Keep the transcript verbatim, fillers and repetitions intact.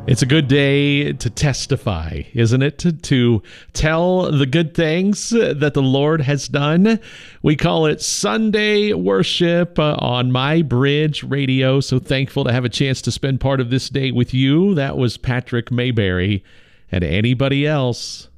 It's a good day to testify, isn't it? To, to tell the good things that the Lord has done. We call it Sunday worship uh, on My Bridge Radio. So thankful to have a chance to spend part of this day with you. That was Patrick Mayberry. And anybody else,